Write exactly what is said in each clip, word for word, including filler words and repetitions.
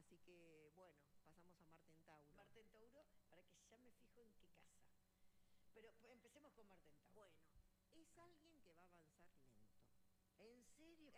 Así que, bueno, pasamos a Marte en Tauro. Marte en Tauro, para que ya me fijo en qué casa. Pero pues, empecemos con Marte en Tauro. Bueno, es alguien que va a avanzar lento. ¿En serio?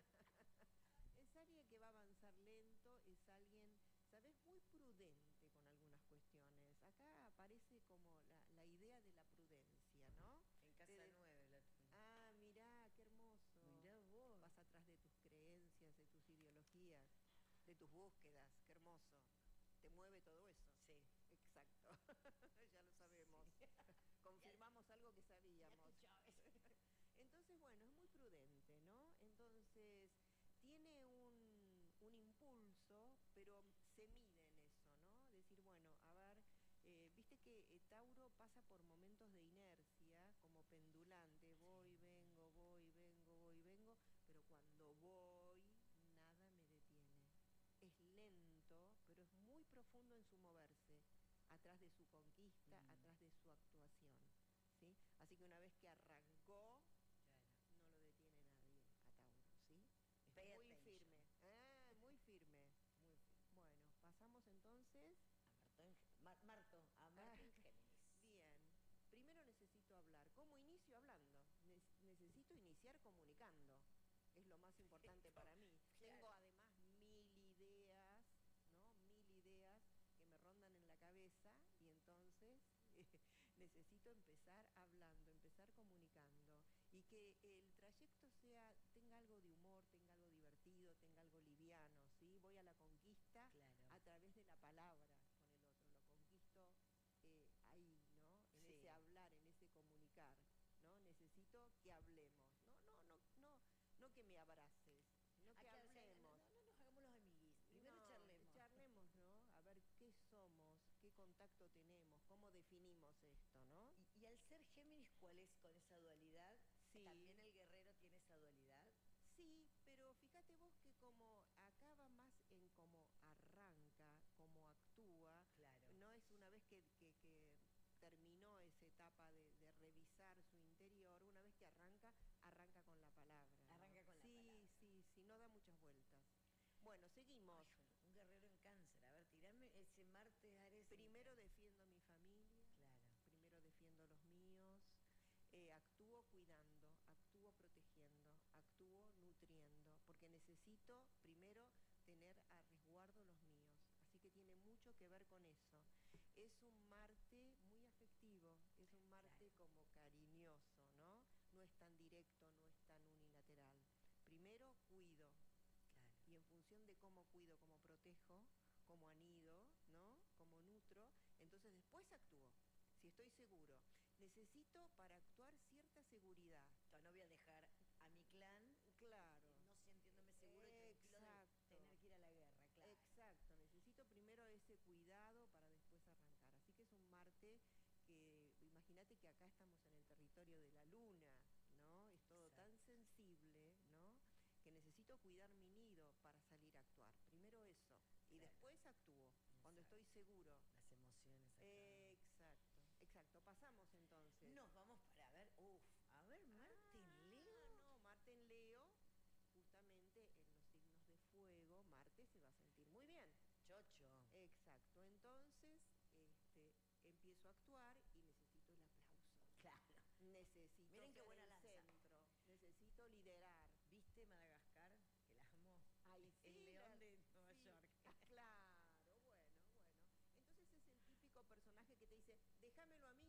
Es alguien que va a avanzar lento, es alguien, ¿sabes? Muy prudente con algunas cuestiones. Acá aparece como la, la idea de la prudencia, ¿no? En casa de, nueve la tengo. Ah, mirá, qué hermoso. Mirá vos. Vas atrás de tus creencias, de tus ideologías, de tus búsquedas, qué hermoso. ¿Te mueve todo eso? Sí. Exacto, ya lo sabemos. Sí. Confirmamos ya, algo que sabíamos. Ya Entonces, bueno, es muy prudente, ¿no? Entonces, tiene un, un impulso, pero se mide en eso, ¿no? Decir, bueno, a ver, eh, viste que eh, Tauro pasa por momentos de inercia, como pendulante, voy, vengo, voy, vengo, voy, vengo, pero cuando voy, nada me detiene. Es lento, pero es muy profundo en su moverse, atrás de su conquista, mm. atrás de su actuación, ¿sí? Así que una vez que arrancó, claro, no lo detiene nadie a Tauro, ¿sí? Es Pay muy attention. firme, ah, muy firme, muy firme. Bueno, pasamos entonces a Marto, en, Mar, Marto a Marto en Géminis. Bien, primero necesito hablar. ¿Cómo inicio hablando? Ne necesito iniciar comunicando. Es lo más importante para mí. Claro. Tengo además mil ideas, ¿no? Mil ideas que me rondan en la cabeza y entonces eh, necesito empezar hablando, empezar comunicando y que el trayecto sea, tenga algo de humor, tenga algo divertido, tenga algo liviano, ¿sí? Voy a la conquista, claro, a través de la palabra con el otro, lo conquisto eh, ahí, ¿no? En sí, ese hablar, en ese comunicar, ¿no? Necesito que hablemos, no, no, no, no, no que me abraces, sino que Acá, hablemos. O sea, no, no, no nos hagamos los amiguis, primero no, charlemos. Charlemos, ¿no? A ver qué somos, qué contacto tenemos, cómo definimos esto, ¿no? Y, y al ser Géminis, ¿cuál es con esa dualidad? Sí. ¿También el guerrero tiene esa dualidad? Sí, pero fíjate vos que como acaba más en cómo arranca, cómo actúa, claro, no es una vez que, que, que terminó esa etapa de, de revisar su interior, una vez que arranca, arranca con la palabra, ¿no? Arranca con la sí, palabra. Sí, sí, sí, no da muchas vueltas. Bueno, seguimos. Ay, un guerrero en Cáncer, a ver, tirame ese Marte, Ares. Primero defiendo mi familia, claro, primero defiendo los míos. Eh, actúo cuidando, actúo protegiendo, actúo nutriendo, porque necesito primero tener a resguardo los míos, así que tiene mucho que ver con eso. Es un Marte muy afectivo, es un Marte claro, como cariñoso, ¿no? No es tan directo, no es tan unilateral. Primero cuido, claro, y en función de cómo cuido, cómo protejo, cómo anido, ¿no? Cómo nutro, entonces después actúo. Si estoy seguro, necesito para actuar cierta seguridad. No voy a dejar a mi clan, claro, no sintiéndome seguro y tranquilo de tener que ir a la guerra, claro. Exacto, necesito primero ese cuidado para después arrancar. Así que es un Marte que, imagínate que acá estamos en el territorio de la Luna, ¿no? Es todo exacto, tan sensible, ¿no? Que necesito cuidar mi nido para salir a actuar. Primero eso, y claro, después actúo, exacto, cuando estoy seguro. Las emociones acá. Eh, exacto, exacto. Pasamos entonces. Nos vamos para ver, uff, a ver, Marte en ah, Leo. No, Marte en Leo, justamente en los signos de fuego, Marte se va a sentir muy bien. Chocho. Exacto, entonces este, empiezo a actuar y necesito el aplauso. Claro. Necesito Miren qué buena el lanza. Centro, necesito liderar. ¿Viste Madagascar? Que la amo. Ahí sí, el león la, de Nueva sí, York. Claro, bueno, bueno. Entonces es el típico personaje que te dice, déjamelo a mí.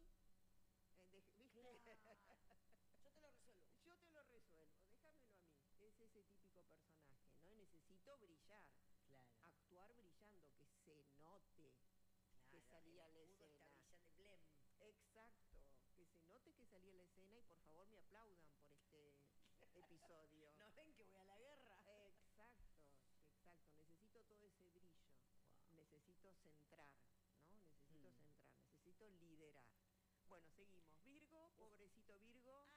Eh, de, ¿viste? Claro. Yo te lo resuelvo. Yo te lo resuelvo, déjamelo a mí. Es ese típico personaje, ¿no? Y necesito brillar. Claro. Actuar brillando, que se note. Claro, que salía a la escena. Está brillante, blem. Exacto, que se note que salía a la escena y por favor me aplaudan por este episodio. ¿No ven que voy a la guerra? Exacto, exacto, necesito todo ese brillo, wow, necesito centrar, ¿no? Necesito mm. centrar, necesito liderar. Bueno, seguimos. Virgo, Uf. pobrecito Virgo.